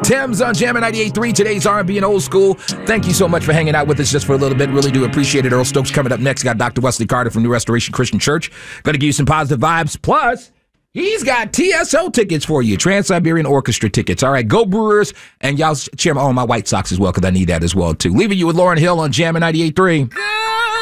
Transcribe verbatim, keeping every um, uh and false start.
Tim's on Jammin' ninety-eight point three. Today's R and B and old school. Thank you so much for hanging out with us just for a little bit. Really do appreciate it. Earl Stokes coming up next. Got Doctor Wesley Carter from New Restoration Christian Church. Going to give you some positive vibes. Plus, he's got T S O tickets for you. Trans-Siberian Orchestra tickets. All right, go Brewers. And y'all cheer on my White Sox as well, because I need that as well, too. Leaving you with Lauryn Hill on Jammin' ninety-eight point three.